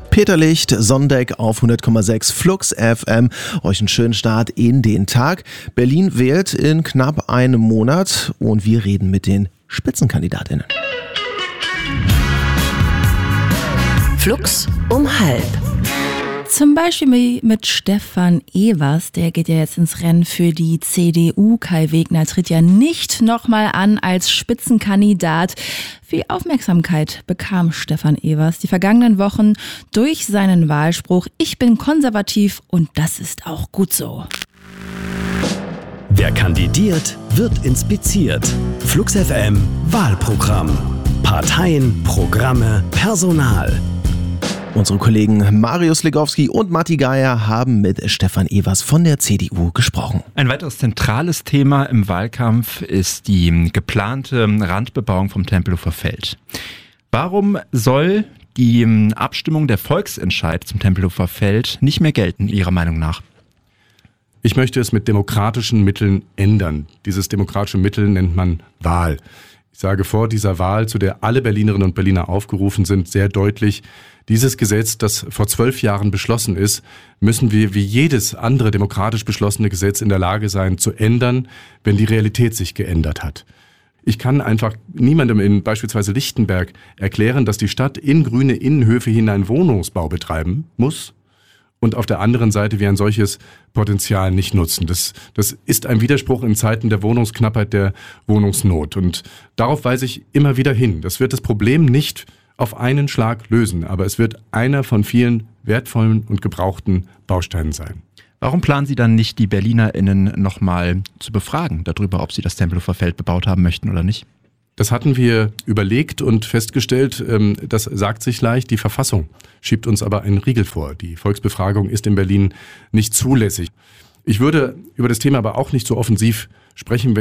Peter Licht, Sonntag auf 100,6 Flux FM. Euch einen schönen Start in den Tag. Berlin wählt in knapp einem Monat und wir reden mit den Spitzenkandidatinnen. Flux um 12:30. Zum Beispiel mit Stefan Evers, der geht ja jetzt ins Rennen für die CDU. Kai Wegner tritt ja nicht nochmal an als Spitzenkandidat. Viel Aufmerksamkeit bekam Stefan Evers die vergangenen Wochen durch seinen Wahlspruch: Ich bin konservativ und das ist auch gut so. Wer kandidiert, wird inspiziert. Flux FM Wahlprogramm. Parteien, Programme, Personal. Unsere Kollegen Marius Legowski und Matti Geier haben mit Stefan Evers von der CDU gesprochen. Ein weiteres zentrales Thema im Wahlkampf ist die geplante Randbebauung vom Tempelhofer Feld. Warum soll die Abstimmung der Volksentscheid zum Tempelhofer Feld nicht mehr gelten, Ihrer Meinung nach? Ich möchte es mit demokratischen Mitteln ändern. Dieses demokratische Mittel nennt man Wahl. Ich sage vor dieser Wahl, zu der alle Berlinerinnen und Berliner aufgerufen sind, sehr deutlich: Dieses Gesetz, das vor 12 Jahren beschlossen ist, müssen wir wie jedes andere demokratisch beschlossene Gesetz in der Lage sein zu ändern, wenn die Realität sich geändert hat. Ich kann einfach niemandem in beispielsweise Lichtenberg erklären, dass die Stadt in grüne Innenhöfe hinein Wohnungsbau betreiben muss und auf der anderen Seite wir ein solches Potenzial nicht nutzen. Das ist ein Widerspruch in Zeiten der Wohnungsknappheit, der Wohnungsnot. Und darauf weise ich immer wieder hin. Das wird das Problem nicht auf einen Schlag lösen, aber es wird einer von vielen wertvollen und gebrauchten Bausteinen sein. Warum planen Sie dann nicht, die BerlinerInnen nochmal zu befragen darüber, ob sie das Tempelhofer Feld bebaut haben möchten oder nicht? Das hatten wir überlegt und festgestellt, das sagt sich leicht, die Verfassung schiebt uns aber einen Riegel vor. Die Volksbefragung ist in Berlin nicht zulässig. Ich würde über das Thema aber auch nicht so offensiv sprechen, wenn